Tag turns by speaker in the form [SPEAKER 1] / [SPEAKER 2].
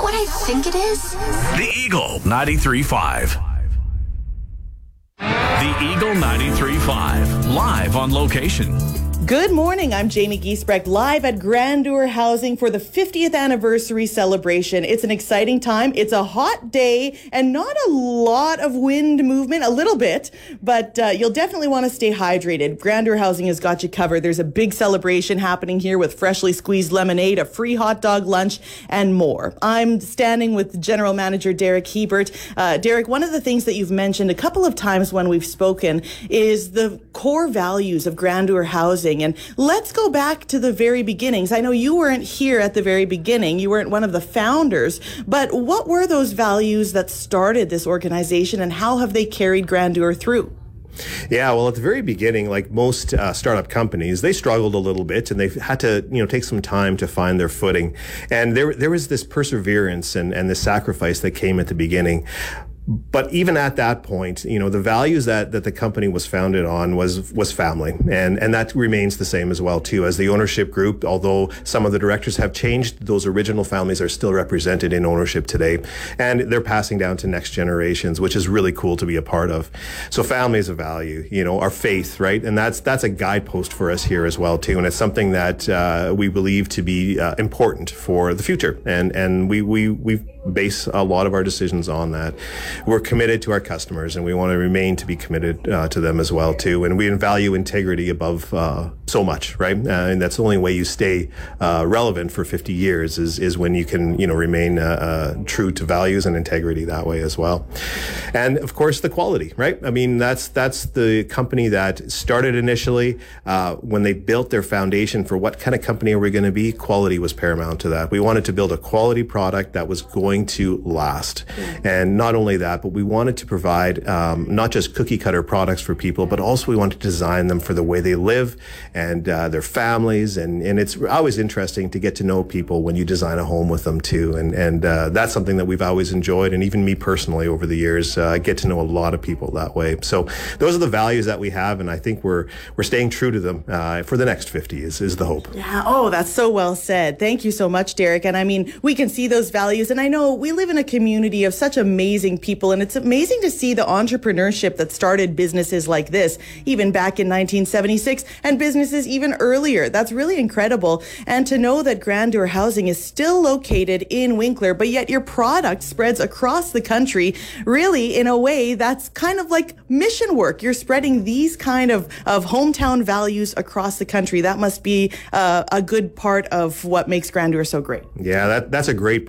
[SPEAKER 1] what I think it is?
[SPEAKER 2] The Eagle 93.5. The Eagle 93.5, live on location.
[SPEAKER 3] Good morning, I'm Jamie Giesbrecht, live at Grandeur Housing for the 50th anniversary celebration. It's an exciting time. It's a hot day and not a lot of wind movement, a little bit, but you'll definitely want to stay hydrated. Grandeur Housing has got you covered. There's a big celebration happening here with freshly squeezed lemonade, a free hot dog lunch, and more. I'm standing with General Manager Derek Hebert. Derek, one of the things that you've mentioned a couple of times when we've spoken is the core values of Grandeur Housing. And let's go back to the very beginnings. I know you weren't here at the very beginning. You weren't one of the founders. But what were those values that started this organization, and how have they carried Grandeur through?
[SPEAKER 4] Yeah, well, at the very beginning, like most startup companies, they struggled a little bit, and they've had to, take some time to find their footing. And there was this perseverance and this sacrifice that came at the beginning. But even at that point, the values that the company was founded on was family. And that remains the same as well, too. As the ownership group, although some of the directors have changed, those original families are still represented in ownership today. And they're passing down to next generations, which is really cool to be a part of. So family is a value, our faith, right? And that's a guidepost for us here as well, too. And it's something that we believe to be important for the future. And we base a lot of our decisions on that. We're committed to our customers, and we want to remain to be committed to them as well, too. And we value integrity above so much, right? And that's the only way you stay relevant for 50 years is when you can, remain true to values and integrity that way as well. And of course, the quality, right? I mean, that's the company that started initially when they built their foundation for what kind of company are we going to be. Quality was paramount to that. We wanted to build a quality product that was going to last. And not only that, but we wanted to provide not just cookie cutter products for people, but also we wanted to design them for the way they live and their families. And it's always interesting to get to know people when you design a home with them too. And that's something that we've always enjoyed. And even me personally over the years, I get to know a lot of people that way. So those are the values that we have. And I think we're staying true to them for the next 50 is the hope.
[SPEAKER 3] Yeah. Oh, that's so well said. Thank you so much, Derek. And I mean, we can see those values. And I know we live in a community of such amazing people, and it's amazing to see the entrepreneurship that started businesses like this, even back in 1976, and businesses even earlier. That's really incredible. And to know that Grandeur Housing is still located in Winkler, but yet your product spreads across the country, really, in a way, that's kind of like mission work. You're spreading these kind of hometown values across the country. That must be a good part of what makes Grandeur so great.
[SPEAKER 4] Yeah, that's a great